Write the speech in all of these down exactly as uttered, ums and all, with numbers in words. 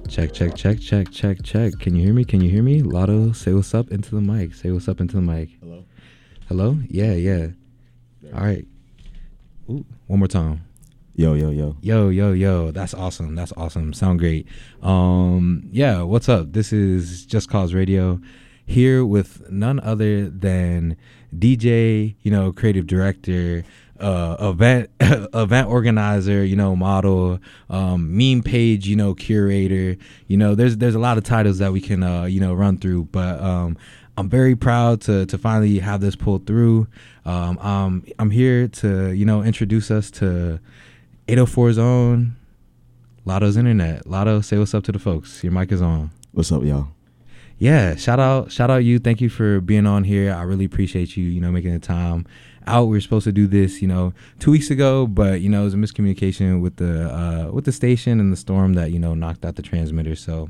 Check, check, check, check, check, check. Can you hear me? Can you hear me? Lotto, say what's up into the mic. Say what's up into the mic. Hello? Hello? Yeah, yeah. All right. Ooh, one more time. Yo, yo, yo. Yo, yo, yo. That's awesome. That's awesome. Sound great. Um, yeah, what's up? This is Just Cause Radio here with none other than D J, you know, creative director, uh, event event organizer, you know, model, um, meme page, you know, curator. You know, there's there's a lot of titles that we can, uh, you know, run through. But um, I'm very proud to to finally have this pulled through. Um, um, I'm here to, you know, introduce us to eight oh four's own Lotto's Internet. Lotto, say what's up to the folks. Your mic is on. What's up, y'all? Yeah, shout out, shout out you. Thank you for being on here. I really appreciate you, you know, making the time out. We were supposed to do this, you know, two weeks ago, but you know, it was a miscommunication with the uh, with the station and the storm that, you know, knocked out the transmitter. So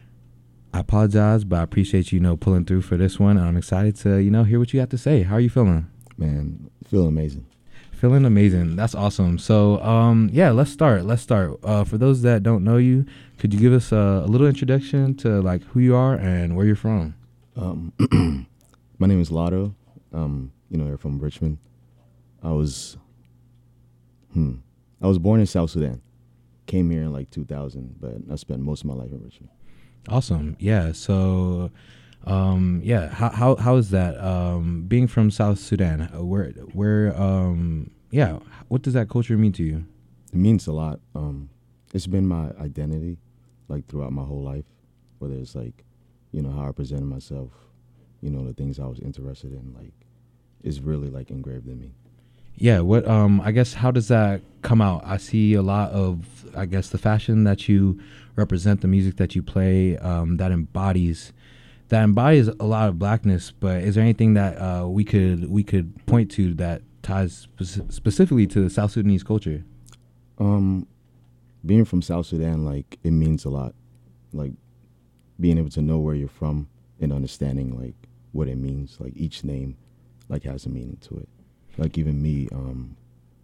I apologize, but I appreciate you, you know, pulling through for this one. And I'm excited to, you know, hear what you have to say. How are you feeling? Man, feeling amazing. Feeling amazing. That's awesome. So, um, yeah, let's start. Let's start. Uh, for those that don't know you, could you give us a, a little introduction to like who you are and where you're from? Um, my name is Lotto. Um, you know, they're from Richmond. I was, hmm, I was born in South Sudan. Came here in like two thousand, but I spent most of my life in Richmond. Awesome. Yeah. So, um, yeah. How how how is that? Um, being from South Sudan, uh, where where um, yeah. What does that culture mean to you? It means a lot. Um, it's been my identity, like throughout my whole life. Whether it's like, you know, how I presented myself, you know, the things I was interested in, like, is really like engraved in me. Yeah. What um, I guess how does that come out? I see a lot of, I guess, the fashion that you represent, the music that you play, um, that embodies. That embodies a lot of blackness, but is there anything that uh, we could we could point to that ties spe- specifically to the South Sudanese culture? Um, being from South Sudan, like, it means a lot. Like, being able to know where you're from and understanding like what it means. Like, each name, like, has a meaning to it. Like, even me, um,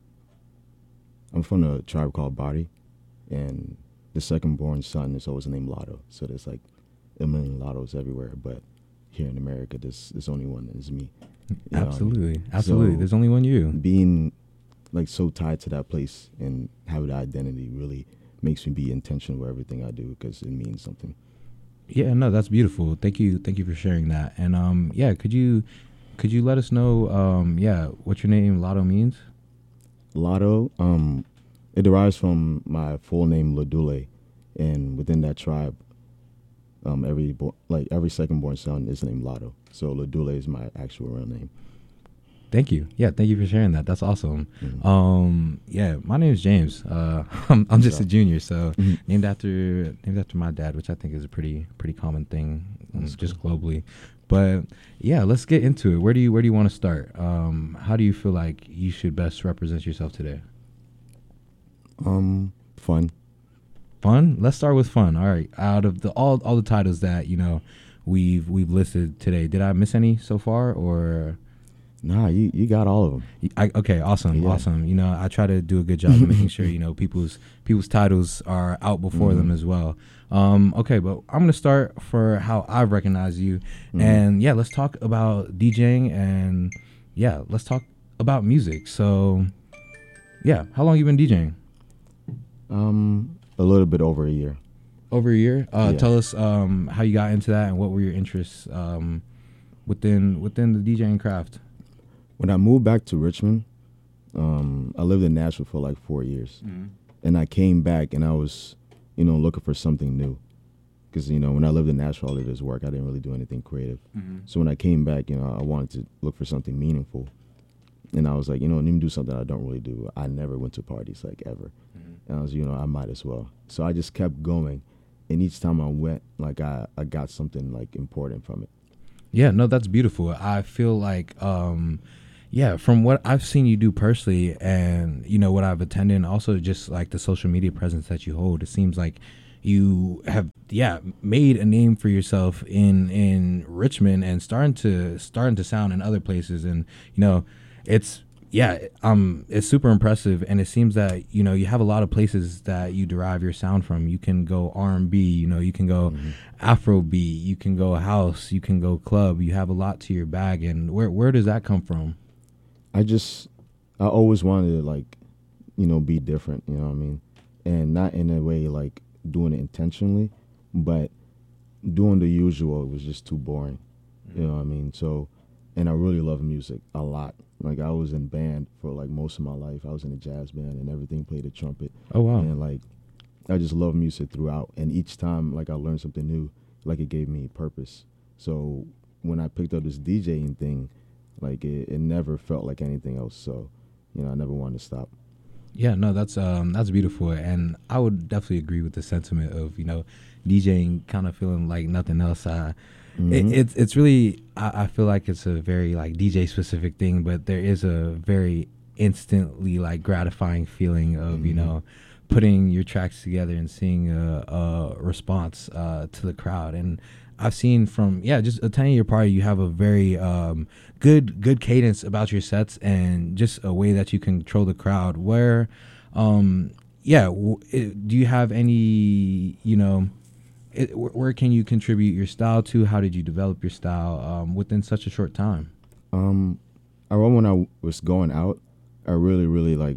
I'm from a tribe called Bari, and the second born son is always named Lotto. So there's like a million Lottos everywhere, but here in America, there's there's only one, and it's me. You Absolutely, I mean? absolutely. So there's only one you. Being like so tied to that place and have that identity really makes me be intentional with everything I do because it means something. Yeah, no, that's beautiful. Thank you, thank you for sharing that. And um, yeah, could you could you let us know, um, yeah, what your name Lotto means? Lotto, um, it derives from my full name Ladule, and within that tribe, um, every bo- like every second born son is named Lotto. So Ladule is my actual real name. Thank you. Yeah, thank you for sharing that. That's awesome. Mm-hmm. Um, yeah, my name is James. Uh, I'm, I'm just a junior, so Mm-hmm. named after named after my dad, which I think is a pretty pretty common thing, um, just cool. globally. But yeah, let's get into it. Where do you where do you want to start? Um, how do you feel like you should best represent yourself today? Um, fun. Fun. Let's start with fun. All right. Out of the all all the titles that you know we've we've listed today, did I miss any so far or? Nah, you, you got all of them. I, okay, awesome, Yeah. awesome. You know, I try to do a good job of making sure you know people's people's titles are out before Mm-hmm. them as well. Um, okay, but I'm gonna start for how I recognize you, Mm-hmm. and yeah, let's talk about DJing and yeah, let's talk about music. So, yeah, how long you been DJing? Um, a little bit over a year. Over a year. Uh, Yeah. Tell us um, how you got into that and what were your interests um, within within the DJing craft. When I moved back to Richmond, um, I lived in Nashville for like four years. Mm-hmm. And I came back and I was, you know, looking for something new. Because, you know, when I lived in Nashville, all I did was work. I didn't really do anything creative. Mm-hmm. So when I came back, you know, I wanted to look for something meaningful. And I was like, you know, let me do something I don't really do. I never went to parties, like, ever. Mm-hmm. And I was, you know, I might as well. So I just kept going. And each time I went, like, I, I got something, like, important from it. Yeah, no, that's beautiful. I feel like, um, yeah, from what I've seen you do personally and, you know, what I've attended and also just like the social media presence that you hold, it seems like you have, yeah, made a name for yourself in, in Richmond and starting to, starting to sound in other places. And, you know, it's yeah, um, it's super impressive, and it seems that you know you have a lot of places that you derive your sound from. You can go R and B, you know, you can go Mm-hmm. Afro beat, you can go house, you can go club. You have a lot to your bag, and where where does that come from? I just, I always wanted to like, you know, be different. You know what I mean? And not in a way like doing it intentionally, but doing the usual was just too boring. You know what I mean? So, and I really love music a lot. Like I was in band for like most of my life. I was in a jazz band and everything, played the trumpet. Oh wow, And like I just love music throughout. And each time like I learned something new, like it gave me purpose. So when I picked up this DJing thing, like it, it never felt like anything else. So, you know, I never wanted to stop. yeah, no, that's um that's beautiful, and I would definitely agree with the sentiment of you know DJing kind of feeling like nothing else. Uh, Mm-hmm. It, it's it's really I, I feel like it's a very like D J specific thing, but there is a very instantly like gratifying feeling of you Mhm. know putting your tracks together and seeing a, a response uh, to the crowd. And I've seen from yeah just attending your party, you have a very um, good good cadence about your sets and just a way that you control the crowd. Where um, yeah, w- it, do you have any you know? It, wh- where can you contribute your style to? How did you develop your style um, within such a short time? Um, I remember when I w- was going out, I really, really like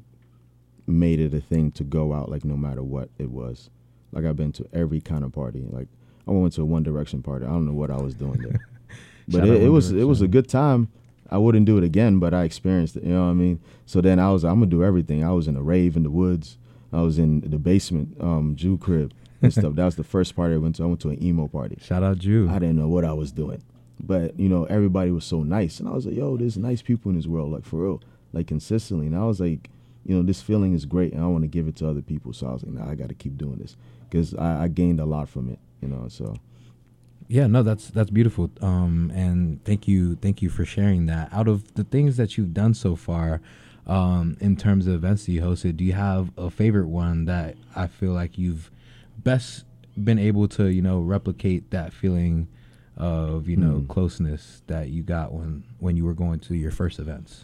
made it a thing to go out, like no matter what it was. Like I've been to every kind of party. Like I went to a One Direction party. I don't know what I was doing there, but Shout out it, it One was it was a Direction. good time. I wouldn't do it again, but I experienced it. You know what I mean? So then I was I'm gonna do everything. I was in a rave in the woods. I was in the basement, um, Jew crib and stuff. That was the first party I went to. I went to an emo party. Shout out Jew. I didn't know what I was doing. But, you know, everybody was so nice. And I was like, yo, there's nice people in this world, like, for real, like, consistently. And I was like, you know, this feeling is great, and I want to give it to other people. So I was like, nah, I got to keep doing this because I, I gained a lot from it, you know, so. Yeah, no, that's that's beautiful. Um, and thank you, thank you for sharing that. Out of the things that you've done so far, um, in terms of events that you hosted, do you have a favorite one that I feel like you've best been able to, you know, replicate that feeling of, you know, Hmm. closeness that you got when when you were going to your first events?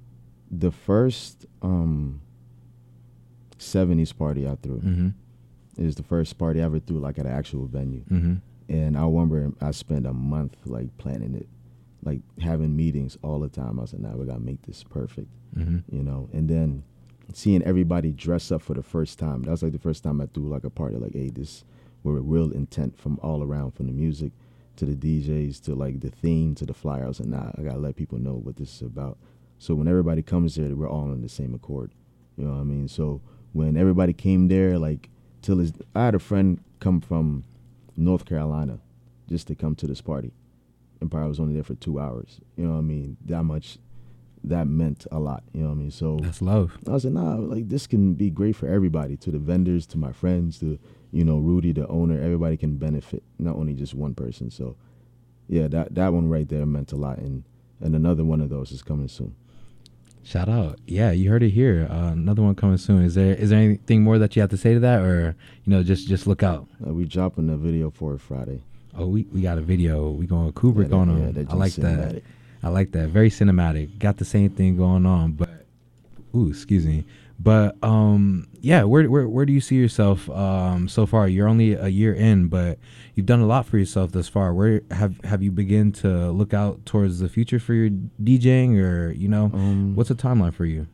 The first um, seventies party I threw Mm-hmm. is the first party I ever threw, like, at an actual venue. Mm-hmm. And I remember I spent a month, like, planning it, like, having meetings all the time. I was like, nah, we got to make this perfect. Mm-hmm. You know, and then seeing everybody dress up for the first time. That was like the first time I threw like a party. Like, hey, this were real intent from all around, from the music to the D Js to like the theme to the flyer. I was like, nah, I gotta let people know what this is about. So when everybody comes there, we're all on the same accord. You know what I mean? So when everybody came there, like till his, I had a friend come from North Carolina just to come to this party, and probably was only there for two hours. You know what I mean? That much. That meant a lot, you know what I mean? So That's love. I was like, nah, like this can be great for everybody, to the vendors, to my friends, to, you know, Rudy, the owner. Everybody can benefit, not only just one person. So, yeah, that that one right there meant a lot, and and another one of those is coming soon. Shout out. Yeah, you heard it here. Uh, another one coming soon. Is there is there anything more that you have to say to that, or you know, just just look out? Uh, we dropping the video for it Friday. Oh, we, we got a video. We going Kubrick Yeah, on that- them. yeah, that I like just that. cinematic. I like that. Very cinematic. Got the same thing going on, but ooh, excuse me. But um, yeah, where where where do you see yourself um so far? You're only a year in, but you've done a lot for yourself thus far. Where have have you begin to look out towards the future for your DJing, or you know, Um, what's the timeline for you?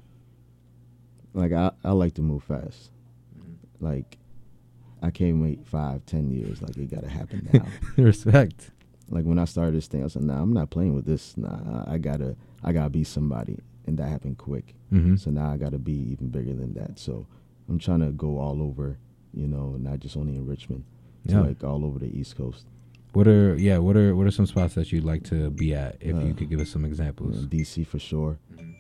like I, I like to move fast. Like I can't wait five, ten years. Like it gotta happen now. Respect. Like when I started this thing, I said, "Nah, I'm not playing with this. Nah, I, I gotta, I gotta be somebody," and that happened quick. Mm-hmm. So now I gotta be even bigger than that. So I'm trying to go all over, you know, not just only in Richmond, to Yeah. like all over the East Coast. What are yeah? What are what are some spots that you'd like to be at? If you Uh, could give us some You examples. know, D C for sure.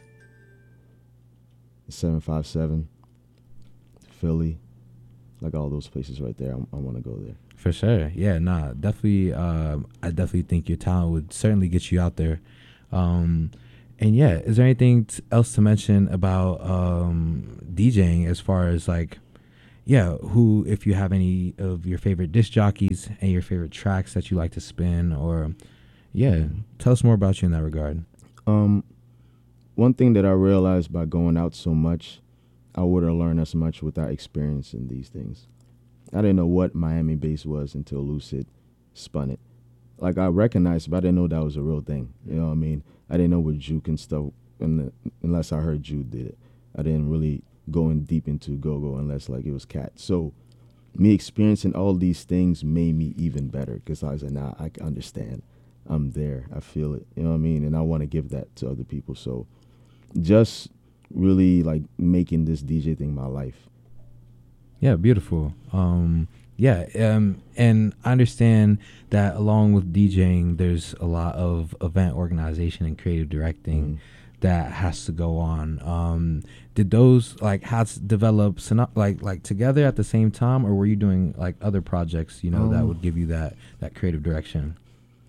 seven five seven, Philly, like all those places right there. I, I want to go there. For sure. Yeah, nah, definitely. Um, I definitely think your talent would certainly get you out there. Um, and yeah, is there anything t- else to mention about um, DJing as far as like, yeah, who, if you have any of your favorite disc jockeys and your favorite tracks that you like to spin, or yeah, tell us more about you in that regard. Um, one thing that I realized by going out so much, I would have learned as much without experiencing these things. I didn't know what Miami bass was until Lucid spun it. Like I recognized, but I didn't know that was a real thing. You know what I mean? I didn't know what Juke and stuff, and unless I heard Jude did it. I didn't really go in deep into go-go unless like it was Cat. So me experiencing all these things made me even better because I was like, nah, I can understand. I'm there. I feel it. You know what I mean? And I want to give that to other people. So just really like making this D J thing my life. Yeah, beautiful. Um, yeah, um, and I understand that along with DJing, there's a lot of event organization and creative directing mm-hmm. that has to go on. Um, did those like has develop like like together at the same time, or were you doing like other projects, you know, um, that would give you that that creative direction?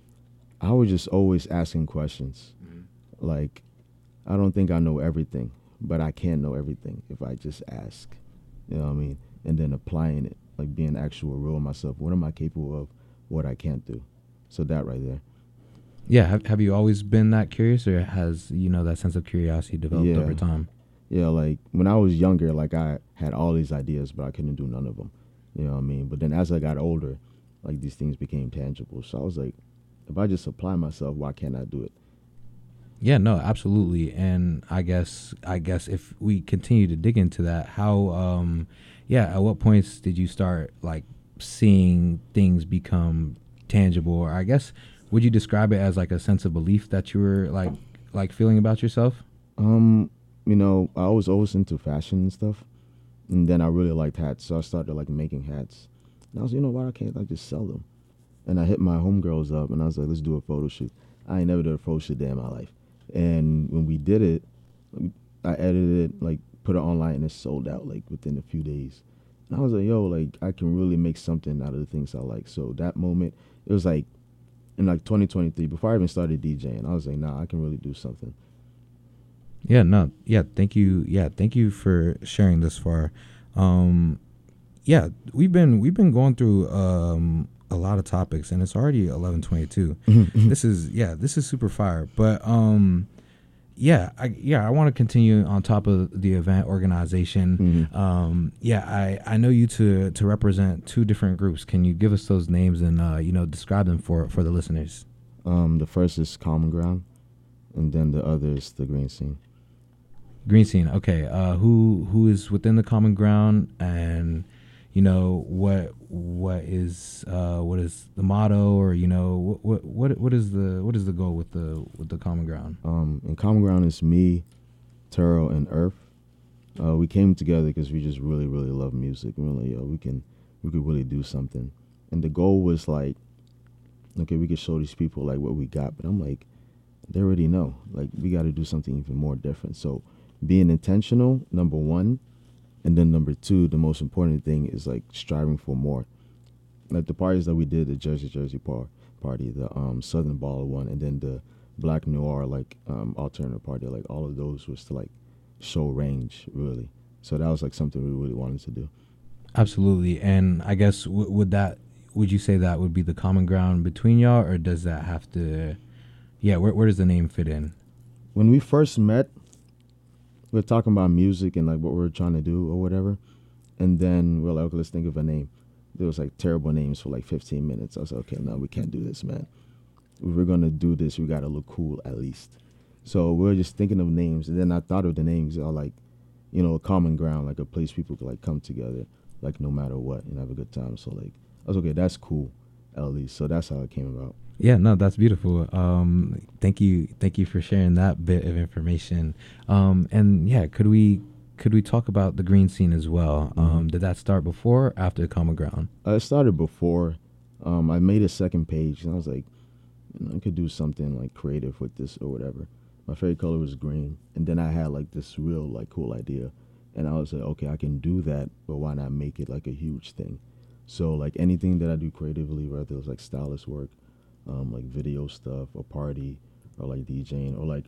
I was just always asking questions. Mm-hmm. Like, I don't think I know everything, but I can know everything if I just ask. You know what I mean? And then applying it, like being actual real myself. What am I capable of? What I can't do. So that right there. Yeah. Have, have you always been that curious, or has, you know, that sense of curiosity developed yeah. over time? Yeah. Like when I was younger, like I had all these ideas, but I couldn't do none of them. You know what I mean? But then as I got older, like these things became tangible. So I was like, if I just apply myself, why can't I do it? Yeah, no, absolutely. And I guess I guess if we continue to dig into that, how um yeah, at what points did you start like seeing things become tangible? Or I guess would you describe it as like a sense of belief that you were like like feeling about yourself? Um, you know, I was always into fashion and stuff. And then I really liked hats, so I started like making hats. And I was, you know, why can't I just sell them? And I hit my homegirls up, and I was like, let's do a photo shoot. I ain't never did a photo shoot day in my life. And when we did it, I edited it, like, put it online, and it sold out, like, within a few days. And I was like, yo, like, I can really make something out of the things I like. So that moment, it was like, in, like, twenty twenty-three, before I even started DJing, I was like, nah, I can really do something. Yeah, no, yeah, thank you. Yeah, thank you for sharing this far. Um, yeah, we've been we've been going through um, a lot of topics, and it's already eleven twenty-two. This is yeah, this is super fire. But um, yeah, I yeah, I want to continue on top of the event organization. Mm-hmm. Um, yeah, I, I know you to to represent two different groups. Can you give us those names and uh, you know, describe them for for the listeners? Um, the first is Common Ground, and then the other is the Green Scene. Green Scene. Okay. Uh, who who is within the Common Ground, and you know what what is uh, what is the motto, or you know what what what is the what is the goal with the with the Common Ground? Um, and Common Ground is me, Turo, and Earth. Uh, we came together because we just really really love music. We're like, yo, we can we could really do something, and the goal was like, okay, we could show these people like what we got, but I'm like, they already know. Like we got to do something even more different. So being intentional, number one, and then number two, the most important thing is like striving for more. Like the parties that we did, the Jersey Jersey par- party, the um, Southern Baller one, and then the Black Noir like um, alternative party, like all of those was to like show range really. So that was like something we really wanted to do. Absolutely. And I guess w- would that would you say that would be the common ground between y'all, or does that have to? Yeah, where where does the name fit in? When we first met, we were talking about music and like what we were trying to do or whatever, and then we we're like, okay, let's think of a name. There was like terrible names for like fifteen minutes. I was like, okay, no, we can't do this, man. If we're gonna do this, we gotta look cool at least. So we were just thinking of names, and then I thought of the names are like, you know, a common ground, like a place people could like come together, like no matter what, and have a good time. So like, I was okay, that's cool, at least. So that's how it came about. Yeah, no, that's beautiful. Um, thank you, thank you for sharing that bit of information. Um, and yeah, could we could we talk about the Green Scene as well? Um, mm-hmm. Did that start before or after Common Ground? Uh, it started before. Um, I made a second page, and I was like, you know, I could do something like creative with this or whatever. My favorite color was green, and then I had like this real like cool idea, and I was like, okay, I can do that, but why not make it like a huge thing? So like anything that I do creatively, whether it's like stylist work, Um, like video stuff, or party, or like DJing, or like,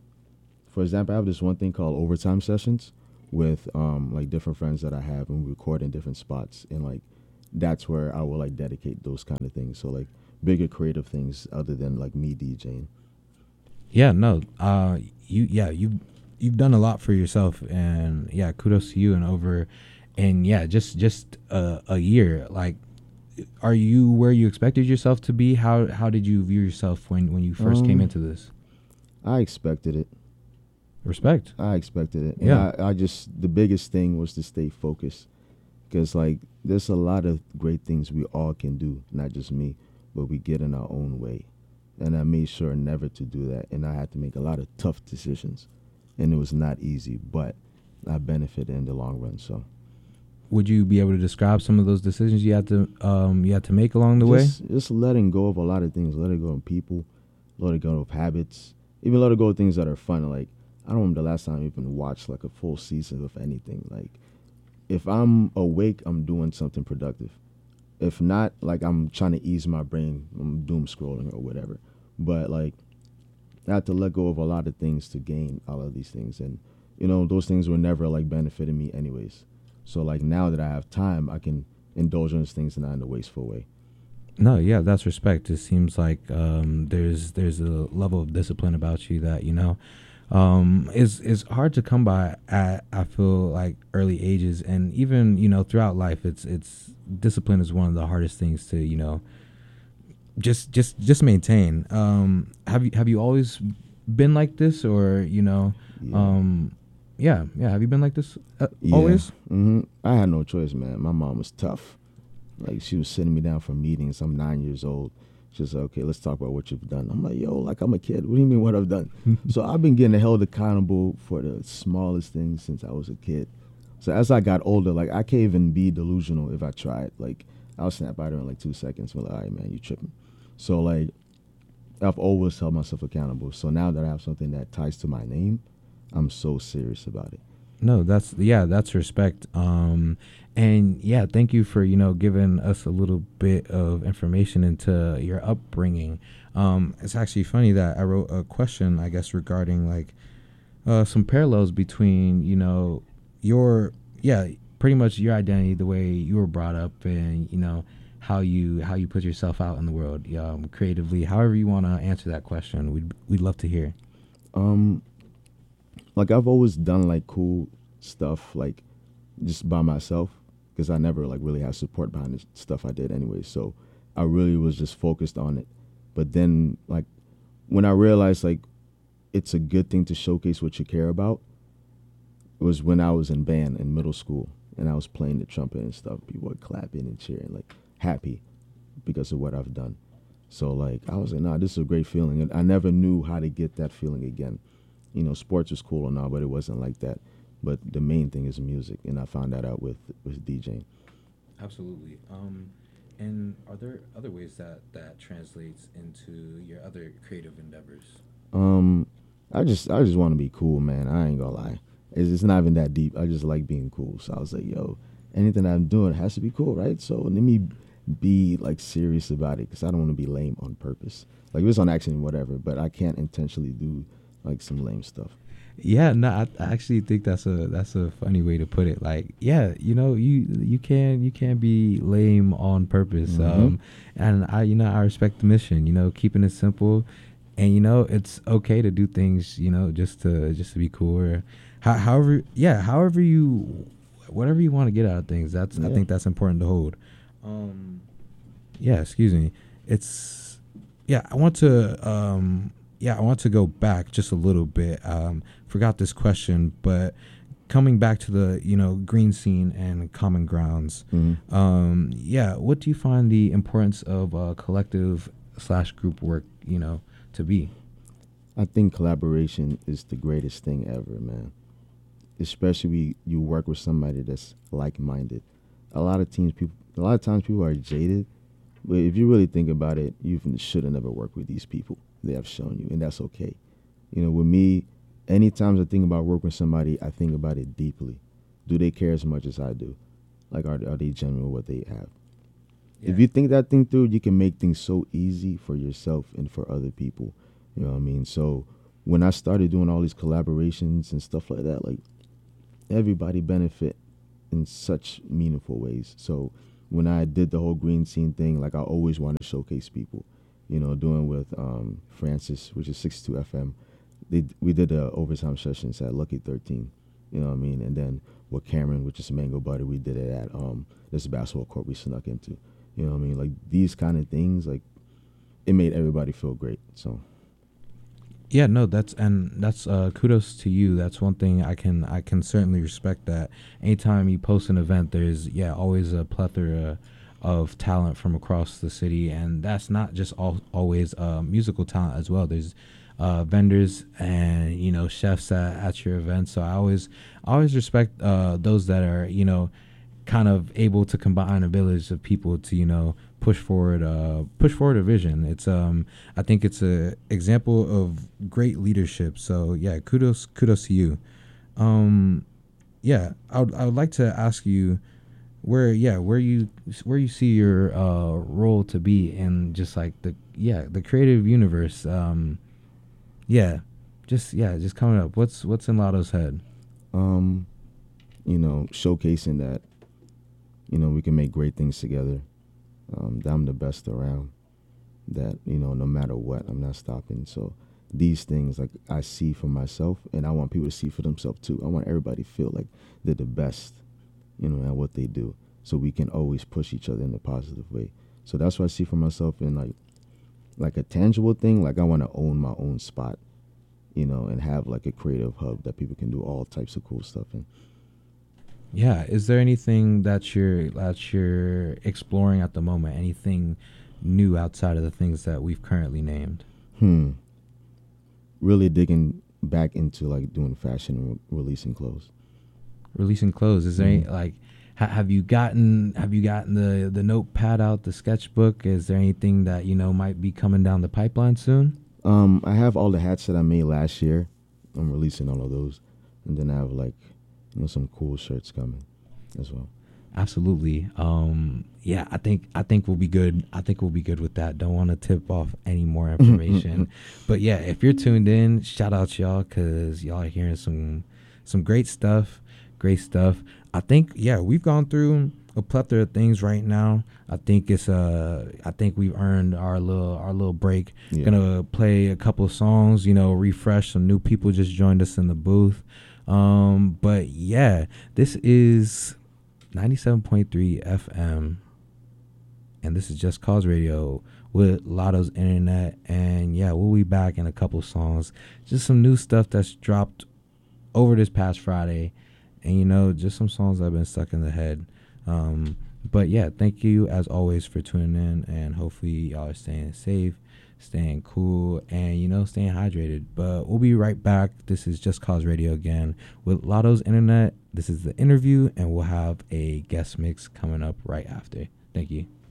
for example, I have this one thing called overtime sessions with um, like different friends that I have, and we record in different spots, and like that's where I will like dedicate those kind of things. So like bigger creative things other than like me DJing. Yeah, no, uh, you yeah you you've done a lot for yourself, and yeah, kudos to you. And over, and yeah, just just a, a year. Like, are you where you expected yourself to be? How how did you view yourself when when you first came Um, into this? I expected it. Respect. I expected it. And Yeah. I, I just, the biggest thing was to stay focused. Because, like, there's a lot of great things we all can do, not just me, but we get in our own way. And I made sure never to do that. And I had to make a lot of tough decisions. And it was not easy, but I benefited in the long run. So, Would you be able to describe some of those decisions you had to um you had to make along the just, way? just letting go of a lot of things. Let it go of people, let it go of habits, even let it go of things that are fun. Like, I don't remember the last time I even watched like a full season of anything. Like, if I'm awake, I'm doing something productive. If not, like, I'm trying to ease my brain. I'm doom scrolling or whatever. But, like, I had to let go of a lot of things to gain all of these things. And, you know, those things were never, like, benefiting me anyways. So, like, now that I have time, I can indulge in those things and not in a wasteful way. No, yeah, that's respect. It seems like um, there's there's a level of discipline about you that you know um, is is hard to come by at I feel like early ages, and even you know throughout life. It's it's discipline is one of the hardest things to you know just just just maintain. Um, have you have you always been like this, or you know, Yeah. um, yeah, yeah? Have you been like this uh, Yeah. always? hmm I had no choice, man. My mom was tough. Like, she was sitting me down for meetings. I'm nine years old. She's like, okay, let's talk about what you've done. I'm like, yo, like, I'm a kid. What do you mean what I've done? So I've been getting held accountable for the smallest things since I was a kid. So as I got older, like, I can't even be delusional if I tried. Like, I'll snap out of her in like two seconds. We're like, all right, man, you tripping. So, like, I've always held myself accountable. So now that I have something that ties to my name, I'm so serious about it. No, that's yeah, that's respect. Um, and yeah, thank you for you know giving us a little bit of information into your upbringing. Um, it's actually funny that I wrote a question, I guess, regarding like uh, some parallels between you know your yeah, pretty much your identity, the way you were brought up, and you know how you how you put yourself out in the world, um, creatively. However you want to answer that question, we'd we'd love to hear. Um, like, I've always done like cool stuff, like, just by myself, because I never like really had support behind the stuff I did anyway. So I really was just focused on it. But then, like, when I realized like it's a good thing to showcase what you care about, it was when I was in band in middle school and I was playing the trumpet and stuff. People were clapping and cheering, like, happy because of what I've done. So, like, I was like, nah, this is a great feeling. And I never knew how to get that feeling again. You know, sports was cool and all, but it wasn't like that. But the main thing is music, and I found that out with, with DJing. Absolutely. Um, and are there other ways that that translates into your other creative endeavors? Um, I just I just want to be cool, man. I ain't gonna lie. It's, it's not even that deep. I just like being cool. So I was like, yo, anything I'm doing has to be cool, right? So let me be like serious about it, because I don't want to be lame on purpose. Like, if it's on accident, whatever, but I can't intentionally do like some lame stuff. Yeah, no, I, I actually think that's a that's a funny way to put it. Like, yeah, you know, you you can you can be lame on purpose. Mhm. Um, and I, you know, I respect the mission. You know, keeping it simple, and you know, it's okay to do things. You know, just to just to be cool. Or how, however, yeah, however you, whatever you want to get out of things. That's I Yeah. think that's important to hold. Um, yeah, excuse me. It's yeah. I want to um yeah. I want to go back just a little bit. Um, forgot this question, but coming back to the you know green scene and common grounds. Mhm. Um, yeah. What do you find the importance of uh, collective slash group work? You know, to be. I think collaboration is the greatest thing ever, man. Especially you work with somebody that's like-minded. A lot of teams, people, a lot of times people are jaded, but if you really think about it, you should have never worked with these people. They have shown you, and that's okay. You know, with me, anytime I think about working with somebody, I think about it deeply. Do they care as much as I do? Like, are, are they genuine with what they have? If you think that thing through, you can make things so easy for yourself and for other people. You know what I mean? So when I started doing all these collaborations and stuff like that, like, everybody benefit in such meaningful ways. So when I did the whole green scene thing, like, I always want to showcase people. You know, doing with um, Francis, which is sixty-two F M. they we did the overtime sessions at Lucky thirteen. You know what I mean? And then with Cameron, which is Mango Butter, we did it at um this basketball court we snuck into. You know what I mean? Like these kind of things, like it made everybody feel great. So yeah, no, that's and that's uh, kudos to you. That's one thing I can I can certainly respect that. Anytime you post an event, there's yeah always a plethora of talent from across the city, and that's not just all, always uh, musical talent as well. There's uh, vendors and you know chefs at, at your event. So I always I always respect uh, those that are you know kind of able to combine a village of people to you know push forward uh, push forward a vision. It's um I think it's a example of great leadership. So yeah, kudos kudos to you. Um, yeah, I would I would like to ask you where yeah where you where you see your uh, role to be in just like the yeah the creative universe. Um, yeah, just yeah just coming up. What's what's in Latto's head? Um, you know, showcasing that you know we can make great things together. Um, that I'm the best around. That you know, no matter what, I'm not stopping. So these things, like I see for myself, and I want people to see for themselves too. I want everybody to feel like they're the best, you know, at what they do. So we can always push each other in a positive way. So that's what I see for myself in like, like a tangible thing. Like I want to own my own spot, you know, and have like a creative hub that people can do all types of cool stuff in. Yeah. Is there anything that you're that you're exploring at the moment? Anything new outside of the things that we've currently named? Hmm. Really digging back into like doing fashion and re- releasing clothes. Releasing clothes. Is there Mm-hmm. any like ha- have you gotten have you gotten the the notepad out, the sketchbook? Is there anything that you know might be coming down the pipeline soon? Um, I have all the hats that I made last year. I'm releasing all of those, and then I have like you know some cool shirts coming as well. Absolutely. Um, yeah, I think I think we'll be good. I think we'll be good with that. Don't want to tip off any more information, but yeah, if you're tuned in, shout out to y'all because y'all are hearing some some great stuff. Great stuff. I think yeah, we've gone through a plethora of things right now. I think it's uh I think we've earned our little our little break. Yeah. Gonna play a couple of songs. You know, refresh. Some new people just joined us in the booth. Um, but yeah, this is ninety-seven point three F M, and this is Just Cause Radio with Latto's Internet. And yeah, we'll be back in a couple songs. Just some new stuff that's dropped over this past Friday, and you know, just some songs that have been stuck in the head. Um, but yeah, thank you as always for tuning in, and hopefully y'all are staying safe, staying cool, and you know, staying hydrated. But we'll be right back. This is Just Cause Radio again with Latto's Internet. This is the interview, and we'll have a guest mix coming up right after. Thank you.